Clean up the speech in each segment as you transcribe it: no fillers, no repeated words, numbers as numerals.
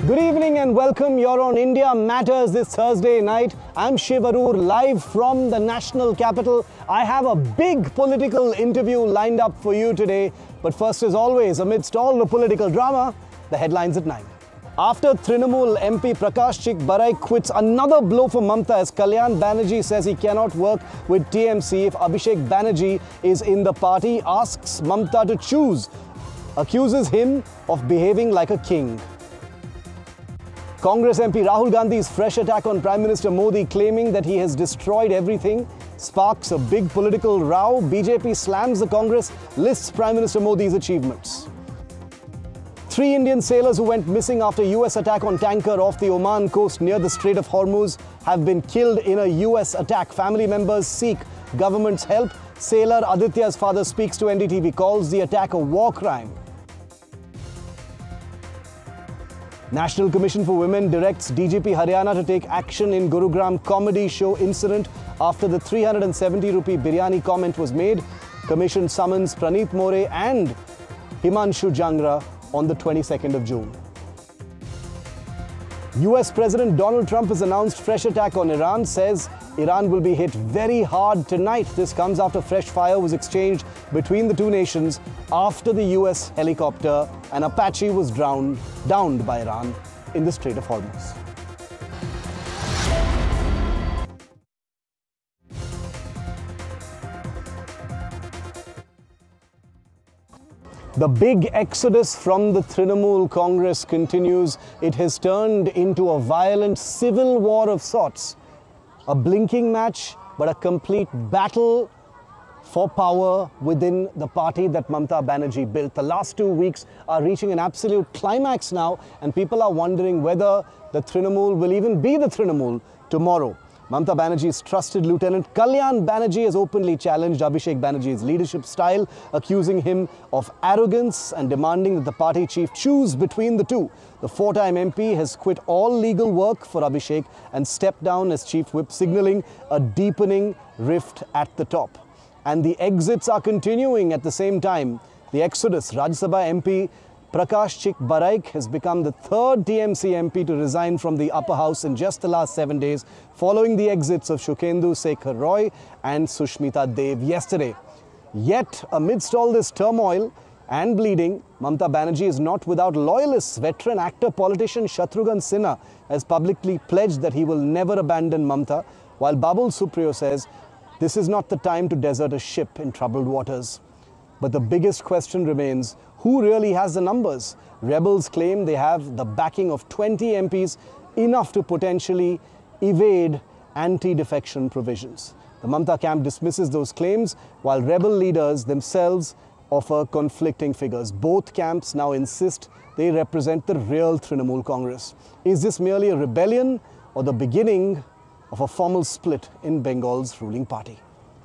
Good evening and welcome. You're on India Matters this Thursday night. I'm Shiv Arur, live from the national capital. I have a big political interview lined up for you today. But first, as always, amidst all the political drama, the headlines at 9. After Trinamool MP Prakash Chik Baraik quits, another blow for Mamta as Kalyan Banerjee says he cannot work with TMC if Abhishek Banerjee is in the party, asks Mamta to choose, accuses him of behaving like a king. Congress MP Rahul Gandhi's fresh attack on Prime Minister Modi, claiming that he has destroyed everything, sparks a big political row. BJP slams the Congress, lists Prime Minister Modi's achievements. 3 Indian sailors who went missing after US attack on tanker off the Oman coast near the Strait of Hormuz have been killed in a US attack. Family members seek government's help. Sailor Aditya's father speaks to NDTV, calls the attack a war crime. National Commission for Women directs DGP Haryana to take action in Gurugram comedy show incident after the 370 rupee biryani comment was made. Commission summons Praneeth More and Himanshu Jangra on the 22nd of June. US President Donald Trump has announced fresh attack on Iran, says Iran will be hit very hard tonight. This comes after fresh fire was exchanged between the two nations after the US helicopter, an Apache, was downed by Iran in the Strait of Hormuz. The big exodus from the Trinamool Congress continues. It has turned into a violent civil war of sorts. A blinking match, but a complete battle for power within the party that Mamta Banerjee built. The last 2 weeks are reaching an absolute climax now, and people are wondering whether the Trinamool will even be the Trinamool tomorrow. Mamta Banerjee's trusted lieutenant Kalyan Banerjee has openly challenged Abhishek Banerjee's leadership style, accusing him of arrogance and demanding that the party chief choose between the two. The 4-time MP has quit all legal work for Abhishek and stepped down as chief whip, signalling a deepening rift at the top. And the exits are continuing at the same time. The exodus. Rajya Sabha MP Prakash Chik Baraik has become the 3rd TMC MP to resign from the upper house in just the last 7 days, following the exits of Shukendu Sekhar Roy and Sushmita Dev yesterday. Yet, amidst all this turmoil and bleeding, Mamta Banerjee is not without loyalists. Veteran actor politician Shatrughan Sinha has publicly pledged that he will never abandon Mamta, while Babul Supriyo says this is not the time to desert a ship in troubled waters. But the biggest question remains, who really has the numbers? Rebels claim they have the backing of 20 MPs, enough to potentially evade anti-defection provisions. The Mamta camp dismisses those claims, while rebel leaders themselves offer conflicting figures. Both camps now insist they represent the real Trinamool Congress. Is this merely a rebellion or the beginning of a formal split in Bengal's ruling party?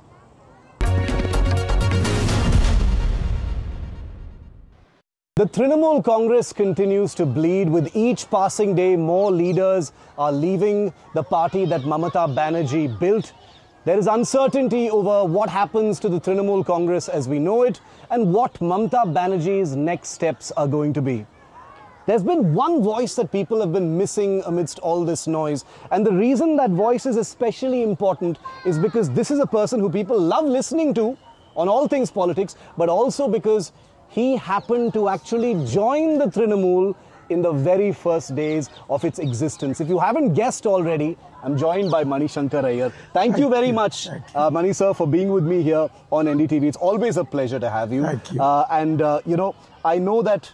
The Trinamool Congress continues to bleed. With each passing day, more leaders are leaving the party that Mamta Banerjee built. There is uncertainty over what happens to the Trinamool Congress as we know it and what Mamta Banerjee's next steps are going to be. There's been one voice that people have been missing amidst all this noise. And the reason that voice is especially important is because this is a person who people love listening to on all things politics, but also because he happened to actually join the Trinamool in the very first days of its existence. If you haven't guessed already, I'm joined by Mani Shankar Iyer. Thank you very much, Mani sir, for being with me here on NDTV. It's always a pleasure to have you. Thank you. I know that,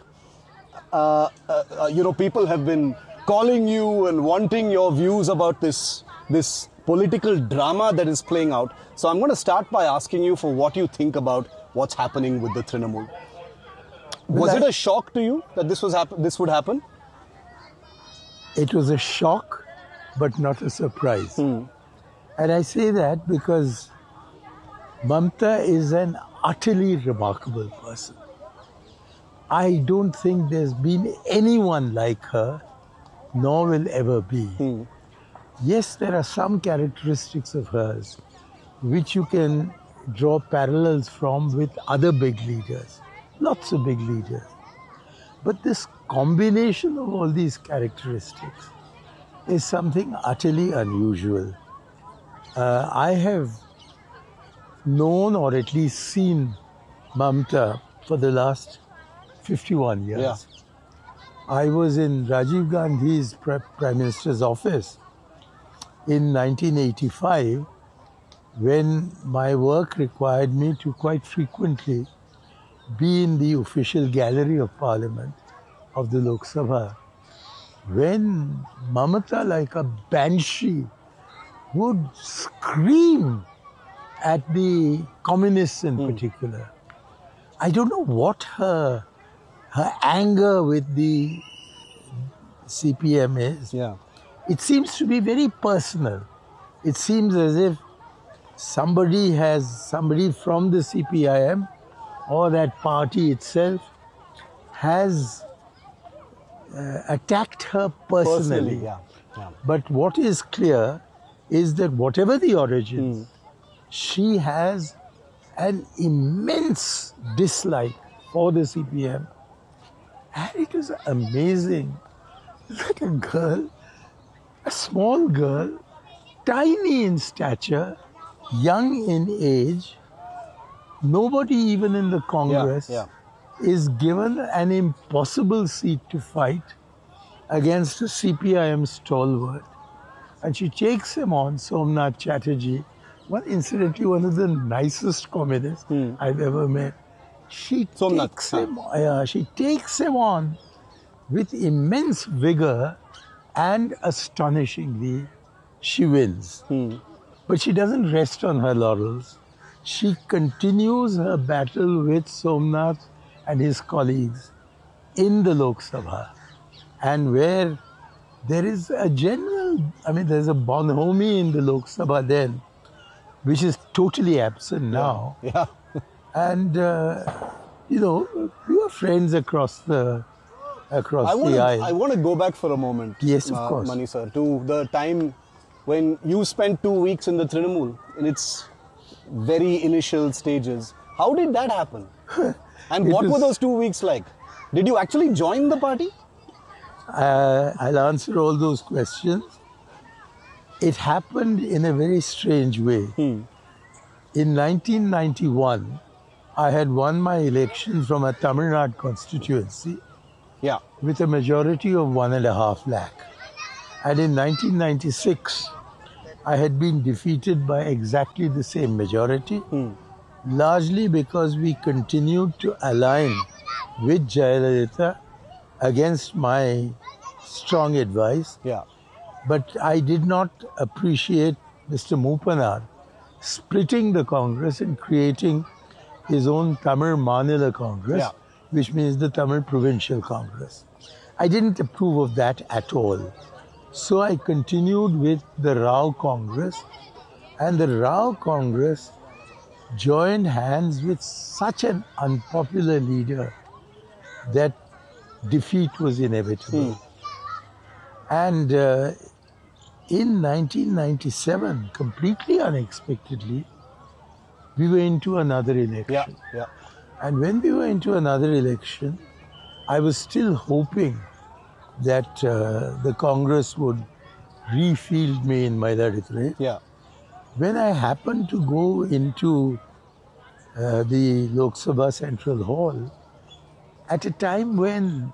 people have been calling you and wanting your views about this political drama that is playing out. So I'm going to start by asking you for what you think about what's happening with the Trinamool. Was it a shock to you that this would happen? It was a shock, but not a surprise. And I say that because Mamta is an utterly remarkable person. I don't think there's been anyone like her, nor will ever be. Yes, there are some characteristics of hers which you can draw parallels from with other big leaders. Lots of big leaders. But this combination of all these characteristics is something utterly unusual. I have known or at least seen Mamta for the last 51 years. Yeah. I was in Rajiv Gandhi's Prime Minister's office in 1985 when my work required me to quite frequently be in the official gallery of Parliament of the Lok Sabha, when Mamata, like a banshee, would scream at the communists in particular. I don't know what her anger with the CPM is. Yeah. It seems to be very personal. It seems as if somebody from the CPIM or that party itself has attacked her personally. Yeah. Yeah. But what is clear is that whatever the origin, she has an immense dislike for the CPM. And it was amazing that a girl, a small girl, tiny in stature, young in age, nobody even in the Congress is given an impossible seat to fight against a CPIM stalwart. And she takes him on, Somnath Chatterjee, incidentally one of the nicest communists I've ever met. She takes him on with immense vigor, and astonishingly, she wins. But she doesn't rest on her laurels. She continues her battle with Somnath and his colleagues in the Lok Sabha. And where there is a there's a bonhomie in the Lok Sabha then, which is totally absent now. Yeah. And, we are friends across the aisle. I want to go back for a moment. Yes, of course. Mani sir, to the time when you spent 2 weeks in the Trinamool in its very initial stages. How did that happen? And what were those 2 weeks like? Did you actually join the party? I'll answer all those questions. It happened in a very strange way. In 1991, I had won my election from a Tamil Nadu constituency with a majority of 1.5 lakh. And in 1996, I had been defeated by exactly the same majority, largely because we continued to align with Jayalalitha against my strong advice. But I did not appreciate Mr. Moopanar splitting the Congress and creating his own Tamil Manila Congress, which means the Tamil Provincial Congress. I didn't approve of that at all. So I continued with the Rao Congress, and the Rao Congress joined hands with such an unpopular leader that defeat was inevitable. And in 1997, completely unexpectedly, we were into another election. And when we were into another election, I was still hoping that the Congress would refield me in Mailaduthurai. When I happened to go into the Lok Sabha Central Hall, at a time when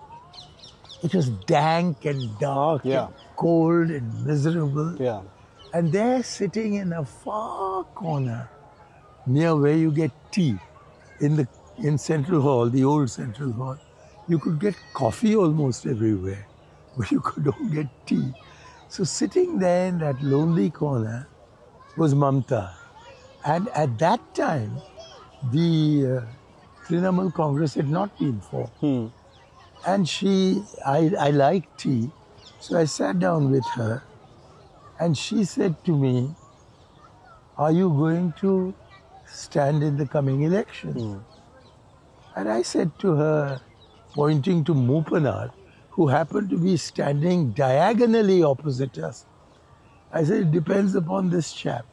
it was dank and dark and cold and miserable, and there sitting in a far corner near where you get tea in Central Hall, the old Central Hall, you could get coffee almost everywhere, but you could not get tea. So sitting there in that lonely corner was Mamta. And at that time, the Trinamool Congress had not been formed. And I liked tea, so I sat down with her, and she said to me, "Are you going to stand in the coming election?" And I said to her, pointing to Moopanar, who happened to be standing diagonally opposite us, I said, "It depends upon this chap,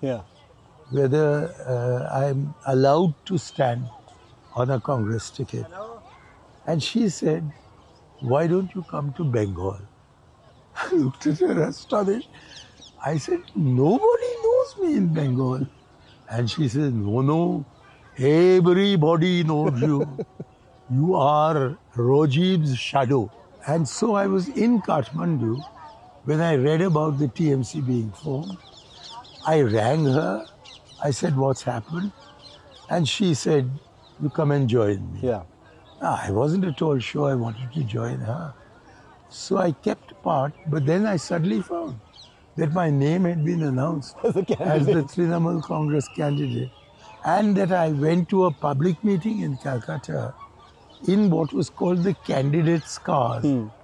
whether I'm allowed to stand on a Congress ticket." And she said, why don't you come to Bengal? I looked at her astonished. I said, nobody knows me in Bengal. And she said, no, everybody knows you. You are Rajiv's shadow. And so I was in Kathmandu when I read about the TMC being formed. I rang her. I said, what's happened? And she said, you come and join me. Yeah. I wasn't at all sure I wanted to join her. So I kept part, but then I suddenly found that my name had been announced As a as the candidate. Trinamool Congress candidate, and that I went to a public meeting in Calcutta in what was called the candidates' cars.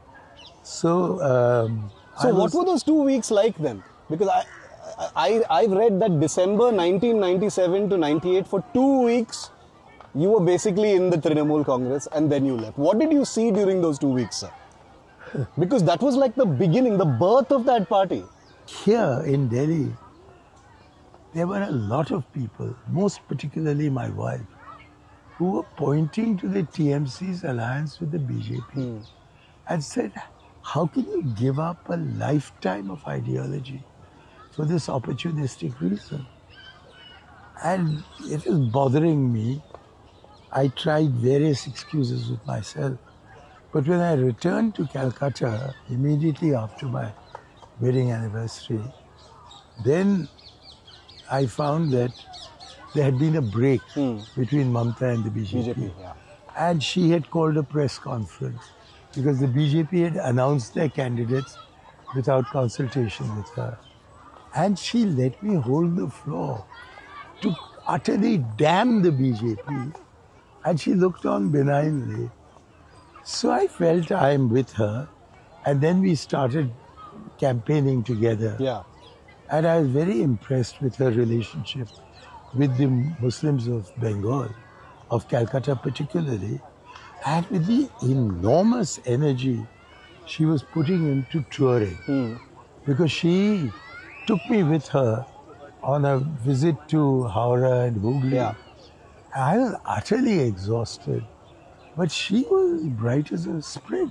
So, So what were those 2 weeks like then? Because I've read that December 1997 to 98, for 2 weeks, you were basically in the Trinamool Congress and then you left. What did you see during those 2 weeks, sir? Because that was like the beginning, the birth of that party. Here in Delhi, there were a lot of people, most particularly my wife, who were pointing to the TMC's alliance with the BJP and said, how can you give up a lifetime of ideology for this opportunistic reason? And it was bothering me. I tried various excuses with myself. But when I returned to Calcutta immediately after my wedding anniversary, then I found that there had been a break between Mamta and the BJP. BJP, yeah. And she had called a press conference because the BJP had announced their candidates without consultation with her. And she let me hold the floor to utterly damn the BJP. And she looked on benignly. So I felt I'm with her. And then we started campaigning together. Yeah. And I was very impressed with her relationship with the Muslims of Bengal, of Calcutta particularly, and with the enormous energy she was putting into touring. Because she took me with her on a visit to Howrah and Hooghly. Yeah. I was utterly exhausted, but she was bright as a sprig.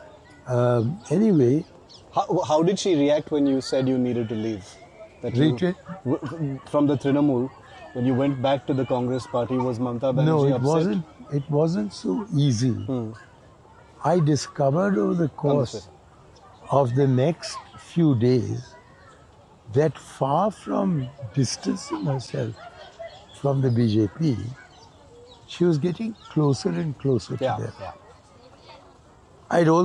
Anyway, How did she react when you said you needed to leave? That you- Retreat? From the Trinamool, when you went back to the Congress party, was Mamta Banerjee no, it upset? wasn't. It wasn't so easy. I discovered over the course of the next few days that far from distancing herself from the BJP, she was getting closer and closer to Yeah, them. yeah. I'd